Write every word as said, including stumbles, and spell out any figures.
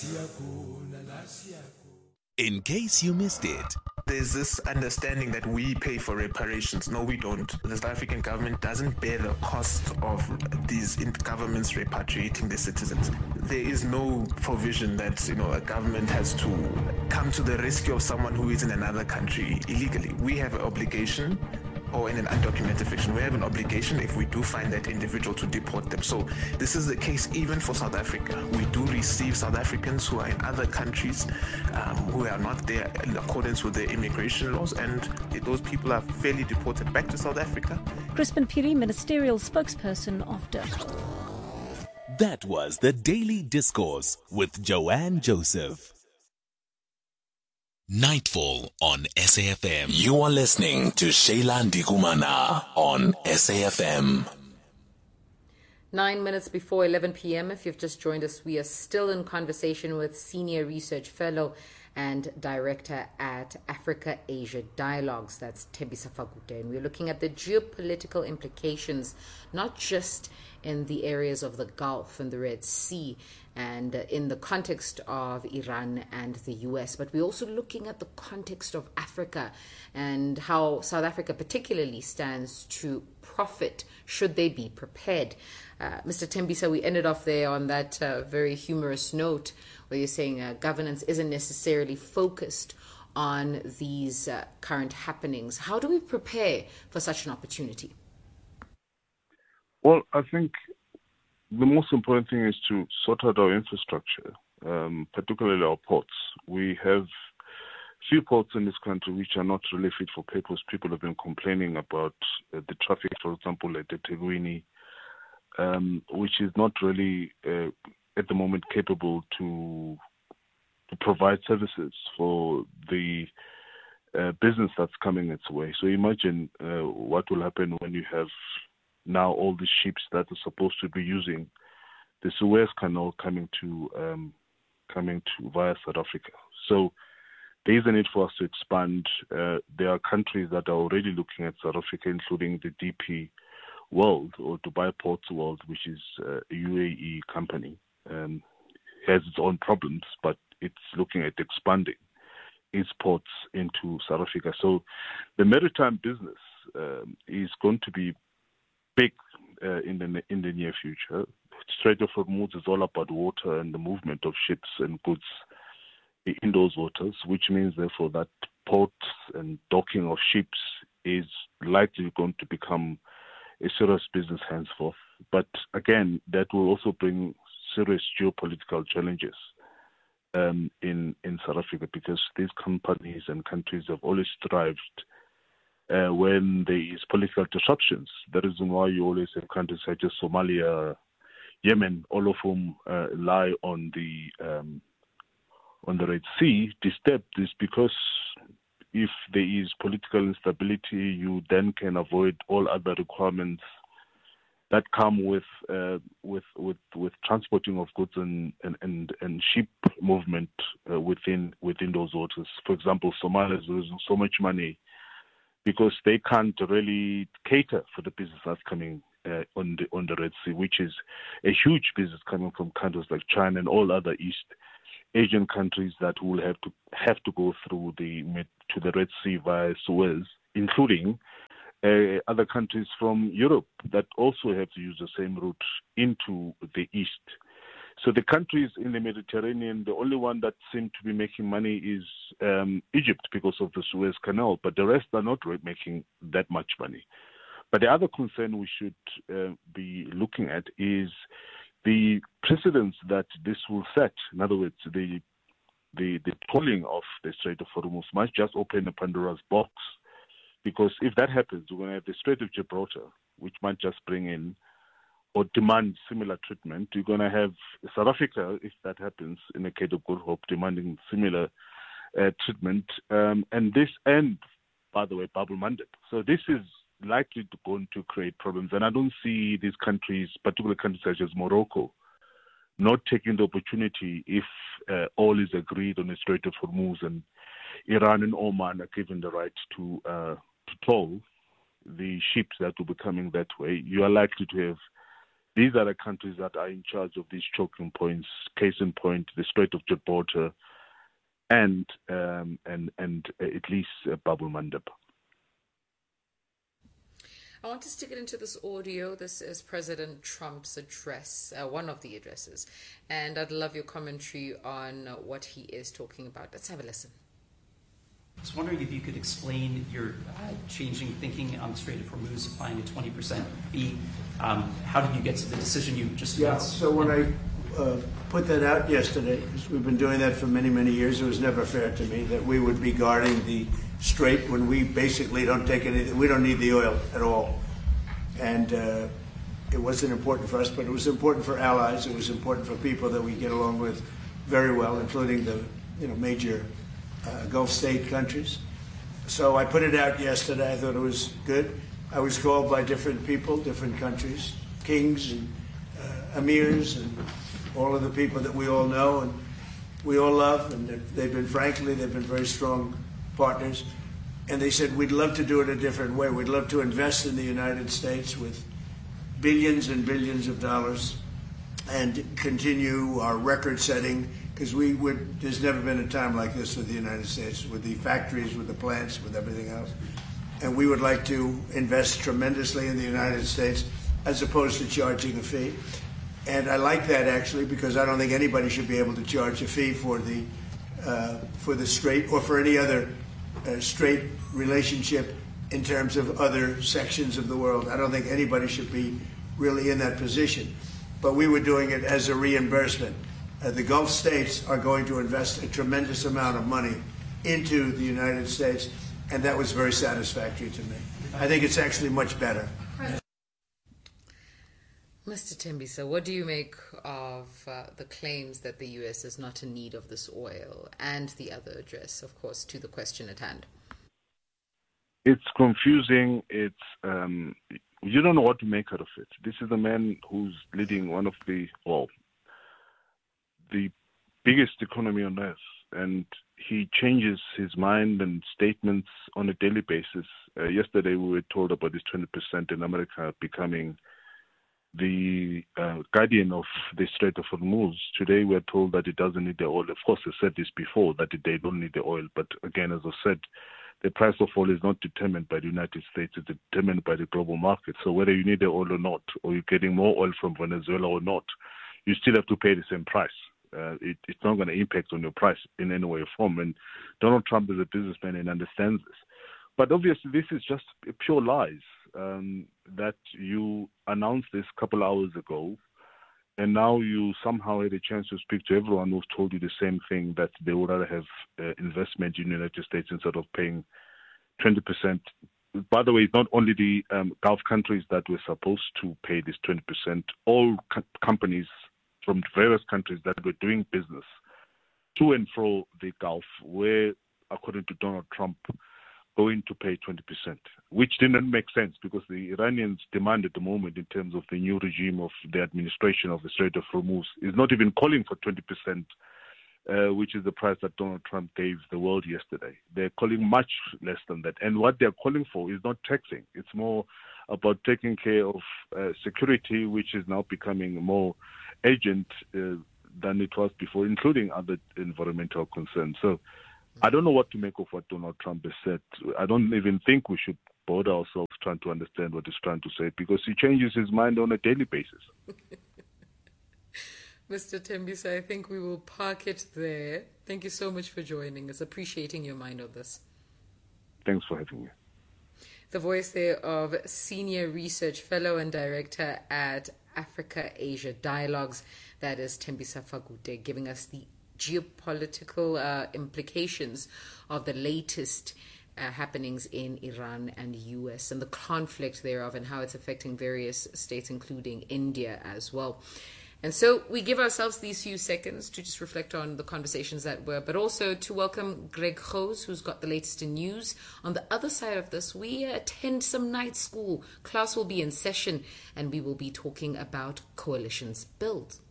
In case you missed it, there's this understanding that we pay for reparations. No, we don't. The South African government doesn't bear the cost of these governments repatriating their citizens. There is no provision that, you know, a government has to come to the rescue of someone who is in another country illegally. We have an obligation, or in an undocumented fiction, we have an obligation if we do find that individual to deport them. So this is the case even for South Africa. We do receive South Africans who are in other countries um, who are not there in accordance with their immigration laws, and those people are fairly deported back to South Africa. Crispin Phiri, ministerial spokesperson of D I R C. That was the Daily Discourse with Joanne Joseph. Nightfall on S A F M. You are listening to Sheila Ndikumana on S A F M. Nine minutes before eleven p.m. If you've just joined us, we are still in conversation with Senior Research Fellow and Director at Africa-Asia Dialogues. That's Thembisa Fakute. And we're looking at the geopolitical implications, not just in the areas of the Gulf and the Red Sea, and in the context of Iran and the U S, but we're also looking at the context of Africa and how South Africa particularly stands to profit should they be prepared. Uh, Mister Thembisa, we ended off there on that uh, very humorous note where you're saying uh, governance isn't necessarily focused on these uh, current happenings. How do we prepare for such an opportunity? Well, I think the most important thing is to sort out our infrastructure, um, particularly our ports. We have few ports in this country which are not really fit for purpose. People have been complaining about uh, the traffic, for example, at the eThekwini, um, which is not really uh, at the moment capable to to provide services for the uh, business that's coming its way. So imagine uh, what will happen when you have now all the ships that are supposed to be using the Suez Canal coming to um, coming to via South Africa. So there is a need for us to expand. Uh, there are countries that are already looking at South Africa, including the D P World or Dubai Ports World, which is a U A E company. Um, has its own problems, but it's looking at expanding its ports into South Africa. So the maritime business um, is going to be big uh, in the in the near future. Strait of Hormuz is all about water and the movement of ships and goods in those waters, which means therefore that ports and docking of ships is likely going to become a serious business henceforth. But again, that will also bring serious geopolitical challenges um, in in South Africa, because these companies and countries have always thrived Uh, when there is political disruptions. The reason why you always have countries such as Somalia, Yemen, all of whom uh, lie on the um, on the Red Sea, disturbed is because if there is political instability, you then can avoid all other requirements that come with uh, with with with transporting of goods and and and, and ship movement uh, within within those waters. For example, Somalia is losing so much money because they can't really cater for the business that's coming uh, on the on the Red Sea, which is a huge business coming from countries like China and all other East Asian countries that will have to have to go through the to the Red Sea via Suez, including uh, other countries from Europe that also have to use the same route into the East. So the countries in the Mediterranean, the only one that seem to be making money is um, Egypt because of the Suez Canal, but the rest are not making that much money. But the other concern we should uh, be looking at is the precedents that this will set. In other words, the the the tolling of the Strait of Hormuz might just open a Pandora's box, because if that happens, we're going to have the Strait of Gibraltar, which might just bring in or demand similar treatment. You're going to have South Africa, if that happens, in a Cape of Good Hope, demanding similar uh, treatment. Um, and this, and by the way, Bab el-Mandeb. So this is likely to going to create problems. And I don't see these countries, particularly countries such as Morocco, not taking the opportunity if uh, all is agreed on the Strait of Hormuz and Iran and Oman are given the right to uh, to toll the ships that will be coming that way. You are likely to have these are the countries that are in charge of these choking points. Case in point, the Strait of Gibraltar, and um, and and uh, at least uh, Bab el-Mandeb. I want to stick it into this audio. This is President Trump's address, uh, one of the addresses, and I'd love your commentary on uh, what he is talking about. Let's have a listen. I was wondering if you could explain your uh, changing thinking on the Strait of Hormuz, applying a twenty percent fee. Um, how did you get to the decision you just Yeah, announced? so when I uh, put that out yesterday, because we've been doing that for many, many years, it was never fair to me that we would be guarding the Strait when we basically don't take anything, we don't need the oil at all. And uh, it wasn't important for us, but it was important for allies. It was important for people that we get along with very well, including the you know major uh, Gulf state countries. So I put it out yesterday. I thought it was good. I was called by different people, different countries, kings and uh, emirs and all of the people that we all know and we all love. And they've been, frankly, they've been very strong partners. And they said, we'd love to do it a different way. We'd love to invest in the United States with billions and billions of dollars and continue our record setting, because we would, there's never been a time like this with the United States, with the factories, with the plants, with everything else. And we would like to invest tremendously in the United States as opposed to charging a fee. And I like that, actually, because I don't think anybody should be able to charge a fee for the, uh, for the Strait or for any other uh, Strait relationship in terms of other sections of the world. I don't think anybody should be really in that position. But we were doing it as a reimbursement. Uh, the Gulf states are going to invest a tremendous amount of money into the United States, and that was very satisfactory to me. I think it's actually much better. Mister Tembisa, what do you make of uh, the claims that the U S is not in need of this oil, and the other address, of course, to the question at hand? It's confusing. It's um, you don't know what to make out of it. This is a man who's leading one of the, well, the biggest economy on earth, and he changes his mind and statements on a daily basis. Uh, yesterday we were told about this twenty percent in America becoming the uh, guardian of the Strait of Hormuz. Today we're told that it doesn't need the oil. Of course, I said this before, that they don't need the oil. But again, as I said, the price of oil is not determined by the United States. It's determined by the global market. So whether you need the oil or not, or you're getting more oil from Venezuela or not, you still have to pay the same price. Uh, it, it's not going to impact on your price in any way or form. And Donald Trump is a businessman and understands this. But obviously, this is just pure lies um, that you announced this a couple hours ago, and now you somehow had a chance to speak to everyone who's told you the same thing, that they would rather have uh, investment in the United States instead of paying twenty percent. By the way, it's not only the um, Gulf countries that were supposed to pay this twenty percent. All co- companies from various countries that were doing business to and fro the Gulf were, according to Donald Trump, going to pay twenty percent, which didn't make sense because the Iranians' demand at the moment in terms of the new regime of the administration of the Strait of Hormuz is not even calling for twenty percent, uh, which is the price that Donald Trump gave the world yesterday. They're calling much less than that. And what they're calling for is not taxing. It's more about taking care of uh, security, which is now becoming more urgent uh, than it was before, including other environmental concerns. So I don't know what to make of what Donald Trump has said. I don't even think we should bother ourselves trying to understand what he's trying to say, because he changes his mind on a daily basis. Mister Tembisa, I think we will park it there. Thank you so much for joining us, appreciating your mind on this. Thanks for having me. The voice there of Senior Research Fellow and Director at Africa-Asia Dialogues, that is Tembisa Fagute, giving us the geopolitical uh, implications of the latest uh, happenings in Iran and U S and the conflict thereof and how it's affecting various states, including India as well. And so we give ourselves these few seconds to just reflect on the conversations that were, but also to welcome Greg Groos, who's got the latest in news. On the other side of this, we attend some night school. Class will be in session, and we will be talking about coalitions built.